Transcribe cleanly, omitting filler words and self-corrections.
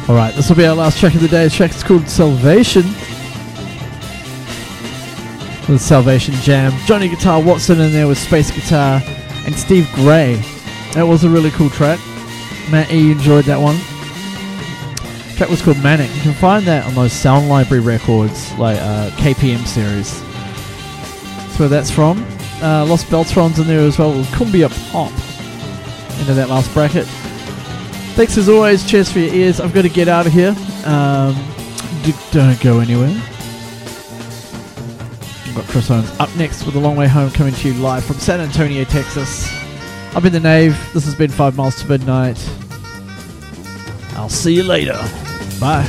Alright, this will be our last track of the day. The track is called Salvation. The Salvation Jam. Johnny Guitar Watson in there with Space Guitar and Steve Gray. That was a really cool track. Matt E enjoyed that one. The track was called Manic. You can find that on those Sound Library records, like KPM series. That's where that's from. Lost Beltron's in there as well with Cumbia Pop into that last bracket. Thanks as always. Cheers for your ears. I've got to get out of here. Don't go anywhere. I've got Chris Holmes up next with A Long Way Home, coming to you live from San Antonio, Texas. I've been the Knave. This has been 5 Miles to Midnight. I'll see you later. Bye.